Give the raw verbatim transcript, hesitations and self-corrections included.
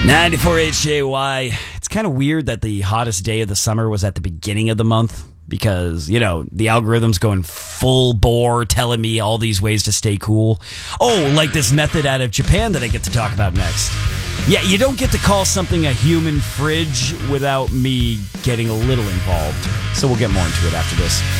ninety-four H J Y. It's kind of weird that the hottest day of the summer was at the beginning of the month because, you know, the algorithm's going full bore telling me all these ways to stay cool. Oh, like this method out of Japan that I get to talk about next. Yeah, you don't get to call something a human fridge without me getting a little involved. So we'll get more into it after this.